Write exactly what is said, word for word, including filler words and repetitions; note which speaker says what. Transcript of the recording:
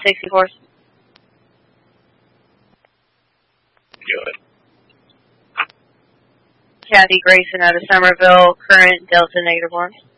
Speaker 1: sixty-four.
Speaker 2: Good.
Speaker 1: Kathy Grayson out of Somerville, current Delta negative one.